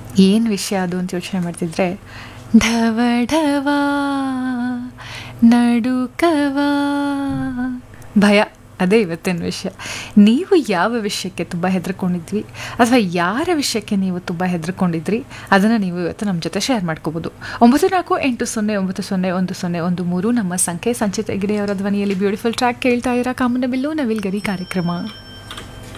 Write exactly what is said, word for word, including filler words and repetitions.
ಏನು ವಿಷಯ ಅದು ಅಂತ ಯೋಚನೆ ಮಾಡ್ತಿದ್ರೆ, ಢವ ಢವ ನಡುಕವ ಭಯ, ಅದೇ ಇವತ್ತಿನ ವಿಷಯ. ನೀವು ಯಾವ ವಿಷಯಕ್ಕೆ ತುಂಬ ಹೆದರ್ಕೊಂಡಿದ್ವಿ ಅಥವಾ ಯಾರ ವಿಷಯಕ್ಕೆ ನೀವು ತುಂಬ ಹೆದರ್ಕೊಂಡಿದ್ರಿ ಅದನ್ನು ನೀವು ಇವತ್ತು ನಮ್ಮ ಜೊತೆ ಶೇರ್ ಮಾಡ್ಕೋಬೋದು. ಒಂಬತ್ತು ನಾಲ್ಕು ಎಂಟು ಸೊನ್ನೆ ಒಂಬತ್ತು ಸೊನ್ನೆ ಒಂದು ಸೊನ್ನೆ ಒಂದು ಮೂರು ನಮ್ಮ ಸಂಖ್ಯೆ. ಸಂಚಿತ ಗಿಡೆಯವರ ಧ್ವನಿಯಲ್ಲಿ ಬ್ಯೂಟಿಫುಲ್ ಟ್ರ್ಯಾಕ್ ಕೇಳ್ತಾ ಇರೋ ಕಾಮನಬಿಲ್ಲು ನವಿಲ್ ಗರಿ ಕಾರ್ಯಕ್ರಮ.